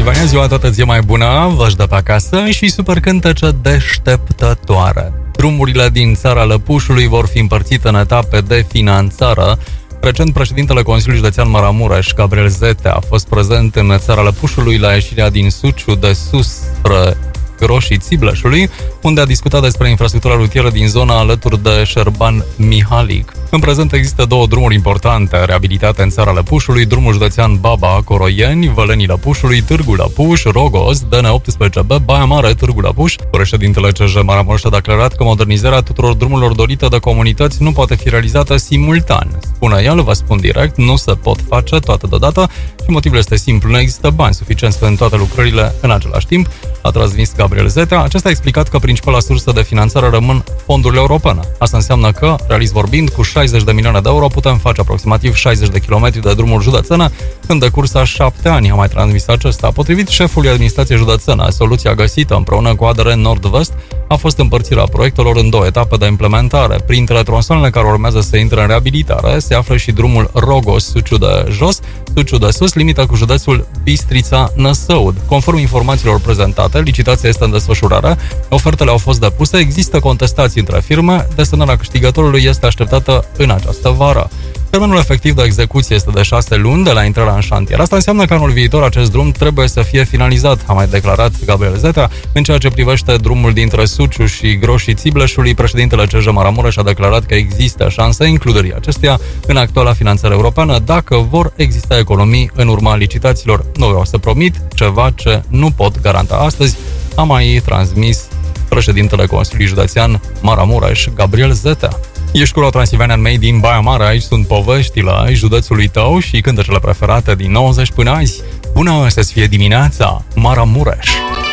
Transilvania, ziua toată zi mai bună, vă dă pe acasă și super cântece deșteptătoare. Drumurile din țara Lăpușului vor fi împărțite în etape de finanțare. Recent, președintele Consiliului Județean Maramureș, Gabriel Zetea, a fost prezent în țara Lăpușului la ieșirea din Suciu de sus spre Groșii Țibleșului, unde a discutat despre infrastructura rutieră din zona alături de Șerban Mihalic. În prezent există două drumuri importante reabilitate în țara Lăpușului, drumul județean Baba-Coroieni, Vălenii Lăpușului, Târgu Lăpuș, Rogoz, DN18B, Baia Mare, Târgu Lăpuș. Președintele CJ Maramureș a declarat că modernizarea tuturor drumurilor dorite de comunități nu poate fi realizată simultan. Spune el, vă spun direct, nu se pot face toate deodată și motivul este simplu, nu există bani suficienți pentru toate lucrările în același timp, a transmis Gabriel Zetea. Acesta a explicat că principala sursă de finanțare rămân fondurile europene. Asta înseamnă că, realist vorbind, cu 60 de milioane de euro putem face aproximativ 60 de kilometri de drumuri județene în decurs a 7 ani, a mai transmis acesta. Potrivit șefului administrației județene, soluția găsită împreună cu ADR Nord-Vest a fost împărțirea proiectelor în două etape de implementare. Printre tronsoanele care urmează să intre în reabilitare se află și drumul Rogos-Suciu de Jos, Suciu de Sus, limită cu județul Bistrița-Năsăud. Conform informațiilor prezentate, licitația este în desfășurare, ofertele au fost depuse, există contestații între firme, desemnarea câștigătorului este așteptată în această vară. Termenul efectiv de execuție este de 6 luni de la intrarea în șantier. Asta înseamnă că anul viitor acest drum trebuie să fie finalizat, a mai declarat Gabriel Zetea. În ceea ce privește drumul dintre Suciu și Groșii Țibleșului, președintele CJ Maramureș a declarat că există șanse includerii acesteia în actuala finanțare europeană dacă vor exista economii în urma licitațiilor. Nu vreau să promit ceva ce nu pot garanta astăzi, a mai transmis președintele Consiliului Județean Maramureș, Gabriel Zetea. Ești cu Transilvanian Made din Baia Mare, aici sunt poveștile județului tău și cântecele preferate din 90 până azi. Bună să-ți fie dimineața, Maramureș!